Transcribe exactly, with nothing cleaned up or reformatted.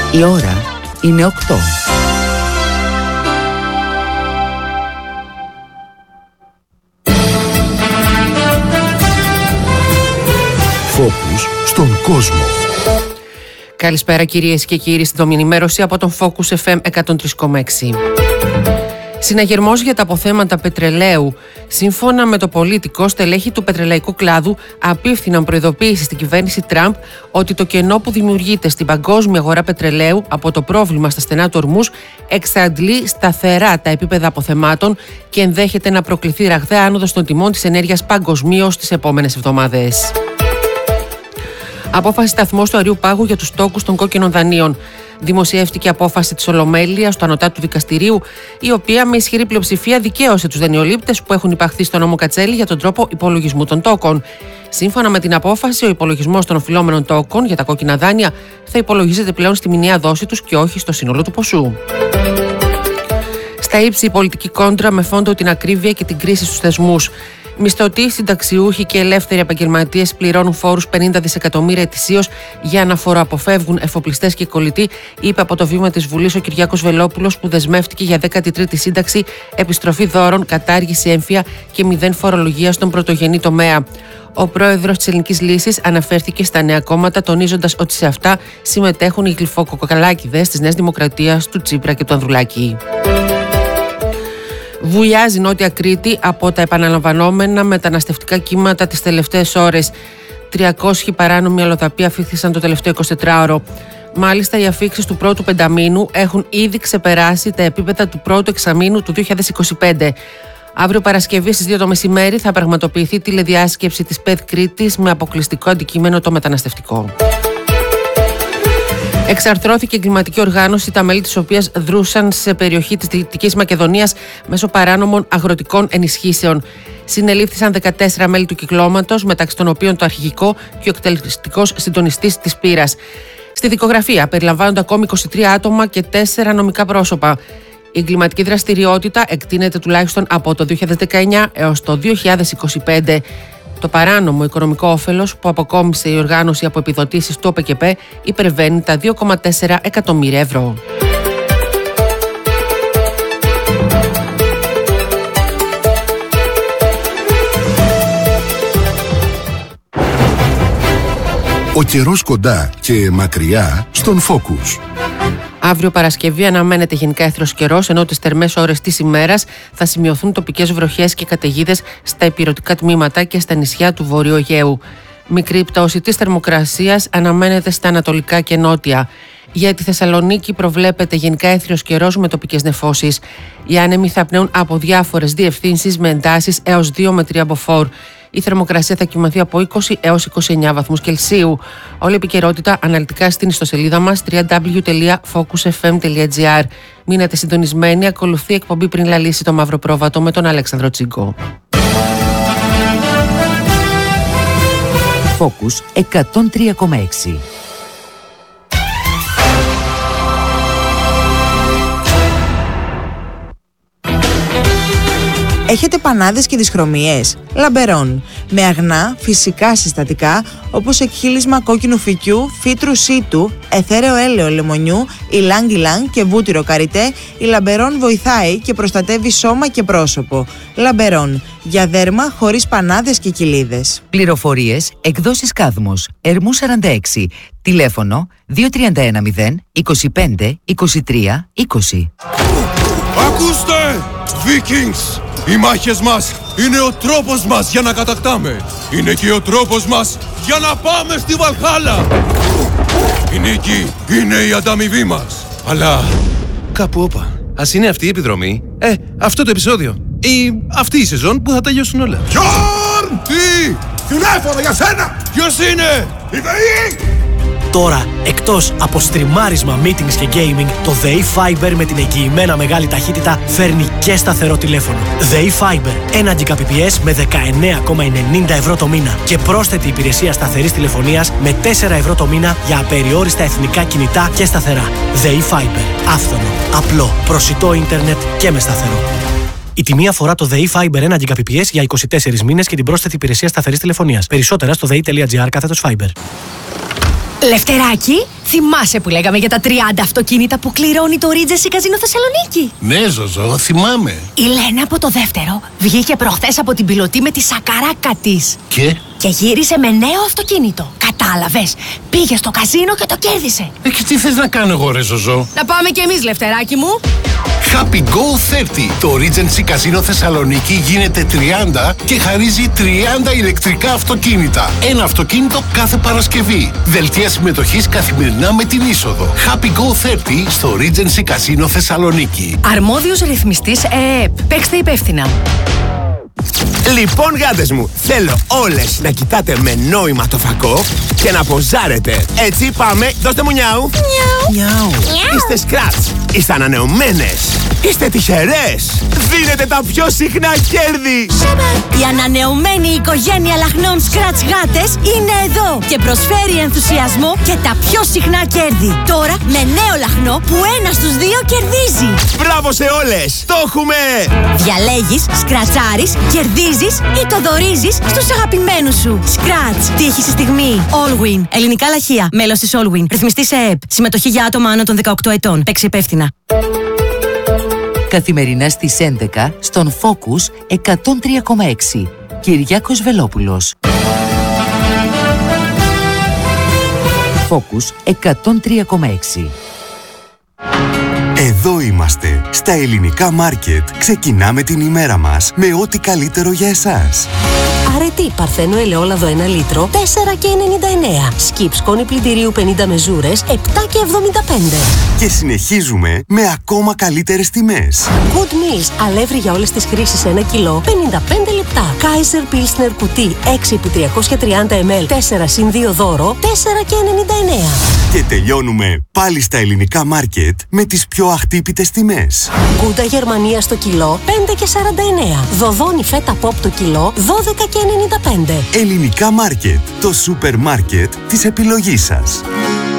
Η ώρα είναι οκτώ. Focus στον κόσμο. Καλησπέρα κυρίες και κύριοι, στην ενημέρωση από τον Focus εφ εμ εκατόν τρία κόμμα έξι. Συναγερμός για τα αποθέματα πετρελαίου. Σύμφωνα με το Πολίτικο, στελέχη του πετρελαϊκού κλάδου απίφθηναν προειδοποίηση στην κυβέρνηση Τραμπ ότι το κενό που δημιουργείται στην παγκόσμια αγορά πετρελαίου από το πρόβλημα στα στενά του Ορμούζ εξαντλεί σταθερά τα επίπεδα αποθεμάτων και ενδέχεται να προκληθεί ραγδαία άνοδος των τιμών της ενέργειας παγκοσμίως τις επόμενες εβδομάδες. Απόφαση σταθμός του Αριού Πάγου για τους τόκους των κόκκινων δανείων. Δημοσιεύτηκε απόφαση της Ολομέλειας του Ανωτάτου Δικαστηρίου, η οποία με ισχυρή πλειοψηφία δικαίωσε τους δανειολήπτες που έχουν υπαχθεί στο νόμο Κατσέλη για τον τρόπο υπολογισμού των τόκων. Σύμφωνα με την απόφαση, ο υπολογισμός των οφειλόμενων τόκων για τα κόκκινα δάνεια θα υπολογίζεται πλέον στη μηνιαία δόση τους και όχι στο σύνολο του ποσού. Στα ύψη η πολιτική κόντρα με φόντο την ακρίβεια και την κρίση στους θεσμούς. Μισθωτοί, συνταξιούχοι και ελεύθεροι επαγγελματίες πληρώνουν φόρους πενήντα δισεκατομμύρια ετησίως για να φοροαποφεύγουν εφοπλιστές και κολλητοί, είπε από το βήμα της Βουλής ο Κυριάκος Βελόπουλος, που δεσμεύτηκε για δέκατη τρίτη σύνταξη, επιστροφή δώρων, κατάργηση έμφυα και μηδέν φορολογία στον πρωτογενή τομέα. Ο πρόεδρος της Ελληνικής Λύσης αναφέρθηκε στα νέα κόμματα, τονίζοντας ότι σε αυτά συμμετέχουν οι γλυφοκοκαλάκηδες της Νέας Δημοκρατίας, του Τσίπρα και του Ανδρουλάκη. Βουλιάζει Νότια Κρήτη από τα επαναλαμβανόμενα μεταναστευτικά κύματα τις τελευταίες ώρες. τριακόσιοι παράνομοι αλλοδαποί αφήχθησαν το τελευταίο εικοσιτετράωρο. Μάλιστα, οι αφήξεις του πρώτου πενταμήνου έχουν ήδη ξεπεράσει τα επίπεδα του πρώτου εξαμήνου του δύο χιλιάδες είκοσι πέντε. Αύριο Παρασκευή στις δύο το μεσημέρι θα πραγματοποιηθεί τηλεδιάσκεψη της ΠΕΔ Κρήτης με αποκλειστικό αντικείμενο το μεταναστευτικό. Εξαρθρώθηκε εγκληματική οργάνωση, τα μέλη της οποίας δρούσαν σε περιοχή της Δυτικής Μακεδονίας μέσω παράνομων αγροτικών ενισχύσεων. Συνελήφθησαν δεκατέσσερα μέλη του κυκλώματος, μεταξύ των οποίων το αρχηγικό και ο εκτελεστικός συντονιστής της πύρας. Στη δικογραφία περιλαμβάνονται ακόμη είκοσι τρία άτομα και τέσσερα νομικά πρόσωπα. Η εγκληματική δραστηριότητα εκτείνεται τουλάχιστον από το δύο χιλιάδες δεκαεννιά έως το δύο χιλιάδες είκοσι πέντε. Το παράνομο οικονομικό όφελος που αποκόμισε η οργάνωση από επιδοτήσεις του ΟΠΕΚΕΠΕ υπερβαίνει τα δύο κόμμα τέσσερα εκατομμύρια ευρώ. Ο καιρός κοντά και μακριά στον Focus. Αύριο Παρασκευή αναμένεται γενικά έθρος καιρός, ενώ τις θερμές ώρες της ημέρας θα σημειωθούν τοπικές βροχές και καταιγίδες στα ηπειρωτικά τμήματα και στα νησιά του Βορείου Αιγαίου. Μικρή πτώση της θερμοκρασίας αναμένεται στα ανατολικά και νότια. Για τη Θεσσαλονίκη προβλέπεται γενικά έθριος καιρός με τοπικές νεφώσεις. Οι άνεμοι θα πνέουν από διάφορες διευθύνσεις με εντάσεις έως δύο με τρία μποφόρ. Η θερμοκρασία θα κυμανθεί από είκοσι έως είκοσι εννέα βαθμούς Κελσίου. Όλη η επικαιρότητα αναλυτικά στην ιστοσελίδα μας double-u double-u double-u τελεία focus f m τελεία g r. Μείνετε συντονισμένοι, ακολουθεί εκπομπή Πριν Λαλήσει το Μαύρο Πρόβατο με τον Αλέξανδρο Τσίγκο. Focus εκατόν τρία κόμμα έξι. Έχετε πανάδες και δυσχρωμίες? Λαμπερών. Με αγνά, φυσικά συστατικά, όπως εκχύλισμα κόκκινου φυκιού, φύτρου σίτου, αιθέρεο έλαιο λεμονιού, ηλάνγκ ηλάνγκ και βούτυρο καριτέ, η Λαμπερών βοηθάει και προστατεύει σώμα και πρόσωπο. Λαμπερών. Για δέρμα χωρίς πανάδες και κοιλίδες. Πληροφορίες, εκδόσεις Κάδμος, Ερμού σαράντα έξι, τηλέφωνο δύο τρία ένα μηδέν είκοσι πέντε είκοσι τρία είκοσι. Ακούστε! Vikings! Οι μάχες μας είναι ο τρόπος μας για να κατακτάμε. Είναι και ο τρόπος μας για να πάμε στη Βαλχάλα. Η νίκη είναι η ανταμοιβή μας. Αλλά κάπου όπα. Ας είναι αυτή η επιδρομή. Ε, αυτό το επεισόδιο. Ή αυτή η σεζόν που θα τελειώσουν όλα. Γιόρν! Τι! Τηλέφωνο για σένα! Ποιος είναι? Η ΔΕΗ! Τώρα, εκτός από στριμάρισμα, meetings και gaming, το ΔΕΗ Fiber με την εγγυημένα μεγάλη ταχύτητα φέρνει και σταθερό τηλέφωνο. ΔΕΗ Fiber, ένα Gbps με δεκαεννέα κόμμα ενενήντα ευρώ το μήνα και πρόσθετη υπηρεσία σταθερής τηλεφωνίας με τέσσερα ευρώ το μήνα για απεριόριστα εθνικά κινητά και σταθερά. ΔΕΗ Fiber, άφθονο, απλό, προσιτό ίντερνετ και με σταθερό. Η τιμή αφορά το ΔΕΗ Fiber ένα Gbps για είκοσι τέσσερις μήνες και την πρόσθετη υπηρεσία σταθερής τηλεφωνίας. Περισσότερα στο δei τελεία gr κάθετος Fiber. Λευτεράκι, θυμάσαι που λέγαμε για τα τριάντα αυτοκίνητα που κληρώνει το Regency Casino Θεσσαλονίκη? Ναι, Ζωζό, θυμάμαι. Η Λένα από το δεύτερο βγήκε προχθές από την πιλωτή με τη σακαράκα της. Και? Και γύρισε με νέο αυτοκίνητο. Κατάλαβες. Πήγε στο καζίνο και το κέρδισε. Ε, και τι θες να κάνω εγώ, ρε Ζωζό? Να πάμε κι εμείς, Λευτεράκι μου. Happy Go τριάντα. Το Regency Casino Θεσσαλονίκη γίνεται τριάντα και χαρίζει τριάντα ηλεκτρικά αυτοκίνητα. Ένα αυτοκίνητο κάθε Παρασκευή. Δελτία συμμετοχής καθημερινά με την είσοδο. Happy Go τριάντα στο Regency Casino Θεσσαλονίκη. Αρμόδιος ρυθμιστής ΕΕΠ. Παίξτε υπεύθυνα. Λοιπόν, γάτες μου, θέλω όλες να κοιτάτε με νόημα το φακό και να ποζάρετε. Έτσι, πάμε, δώστε μου νιάου. Νιάου. Είστε σκράτς, είστε ανανεωμένες, είστε τυχερές. Δίνετε τα πιο συχνά κέρδη. Η ανανεωμένη οικογένεια λαχνών Scratch γάτες είναι εδώ και προσφέρει ενθουσιασμό και τα πιο συχνά κέρδη. Τώρα με νέο λαχνό που ένα στους δύο κερδίζει. Μπράβο σε όλες, το έχουμε. Διαλέγεις, σκρατσάρεις, κερδίζεις ή το δωρίζεις στους αγαπημένους σου. Scratch. Τύχη στη στιγμή. Allwin. Ελληνικά λαχεία. Μέλος της Allwin. Ρυθμιστής ΕΕΠ. Συμμετοχή για άτομα άνω των δεκαοκτώ ετών. Παίξε υπεύθυνα. Καθημερινά στις έντεκα στον Focus εκατόν τρία κόμμα έξι. Κυριάκος Βελόπουλος. Focus εκατόν τρία κόμμα έξι. Εδώ είμαστε. Στα ελληνικά μάρκετ ξεκινάμε την ημέρα μας με ό,τι καλύτερο για εσάς. Αρετή Παρθένο ελαιόλαδο ένα λίτρο, τέσσερα και ενενήντα εννέα. Σκιπ σκόνη πλυντηρίου πενήντα μεζούρες, επτά και εβδομήντα πέντε. Και συνεχίζουμε με ακόμα καλύτερες τιμές. Good Meals, αλεύρι για όλες τις χρήσεις ένα κιλό, πενήντα πέντε λεπτά. Kaiser Pilsner κουτί έξι επί τριακόσια τριάντα μιλιλίτρα, τέσσερα συν δύο δώρο, τέσσερα και ενενήντα εννέα. Και τελειώνουμε πάλι στα ελληνικά μάρκετ με τις πιο αχτύπητες τιμές. Γκούντα Γερμανία στο κιλό, πέντε και σαράντα εννέα. Δοδόνι φέτα pop το κιλό, δώδεκα και ενενήντα πέντε. Ελληνικά μάρκετ, το σούπερ μάρκετ της επιλογής σας.